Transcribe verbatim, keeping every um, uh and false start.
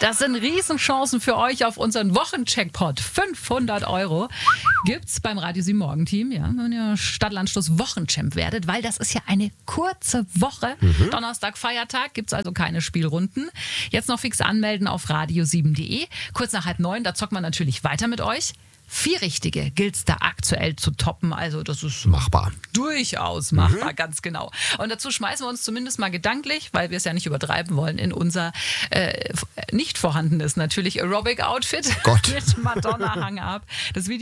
Das sind Riesenchancen für euch auf unseren Wochencheckpot. fünfhundert Euro gibt's beim Radio sieben Morgenteam, ja, wenn ihr Stadtlandschluss Wochenchamp werdet, weil das ist ja eine kurze Woche. Mhm. Donnerstag, Feiertag, gibt's also keine Spielrunden. Jetzt noch fix anmelden auf radio sieben punkt de. Kurz nach halb neun, da zockt man natürlich weiter mit euch. Vier Richtige gilt's da aktuell zu toppen. Also das ist machbar. Durchaus machbar, Mhm. ganz genau. Und dazu schmeißen wir uns zumindest mal gedanklich, weil wir es ja nicht übertreiben wollen, in unser äh, nicht vorhandenes natürlich Aerobic-Outfit Gott. mit Madonna Hang Up. Das Video